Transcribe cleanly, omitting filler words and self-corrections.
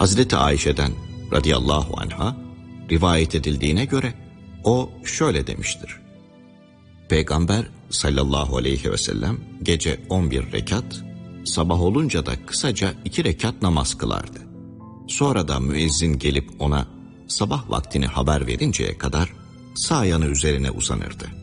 Hazreti Ayşe'den radıyallahu anha rivayet edildiğine göre o şöyle demiştir. Peygamber sallallahu aleyhi ve sellem gece 11 rekat, sabah olunca da kısaca 2 rekat namaz kılardı. Sonra da müezzin gelip ona sabah vaktini haber verinceye kadar sağ yanı üzerine uzanırdı.